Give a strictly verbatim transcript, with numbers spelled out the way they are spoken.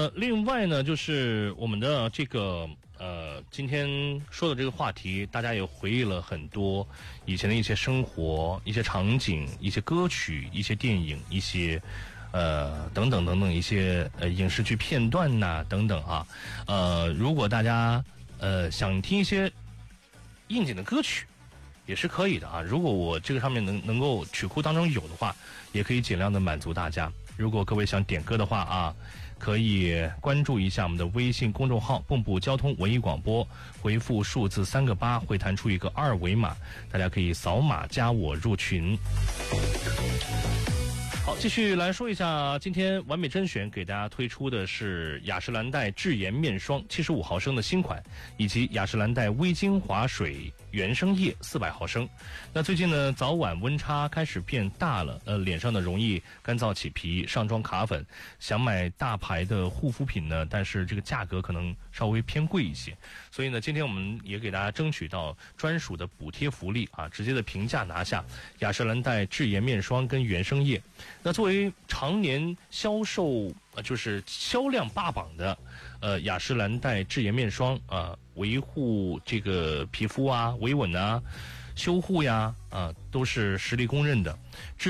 呃，另外呢，就是我们的这个呃，今天说的这个话题，大家也回忆了很多以前的一些生活、一些场景、一些歌曲、一些电影、一些呃等等等等一些呃影视剧片段呐、等等啊。呃，如果大家呃想听一些应景的歌曲，也是可以的啊。如果我这个上面能能够曲库当中有的话，也可以尽量的满足大家。如果各位想点歌的话啊，可以关注一下我们的微信公众号蚌埠交通文艺广播，回复数字三个八会弹出一个二维码，大家可以扫码加我入群。好，继续来说一下，今天完美甄选给大家推出的是雅诗兰黛智颜面霜七十五毫升的新款，以及雅诗兰黛微精华水原生液四百毫升。那最近呢，早晚温差开始变大了，呃，脸上呢容易干燥起皮，上妆卡粉，想买大牌的护肤品呢，但是这个价格可能稍微偏贵一些，所以呢，今天我们也给大家争取到专属的补贴福利啊，直接的平价拿下雅诗兰黛智颜面霜跟原生液。那作为常年销售呃就是销量霸榜的呃雅诗兰黛智颜面霜啊、呃，维护这个皮肤啊、维稳啊、修护呀啊、呃，都是实力公认的。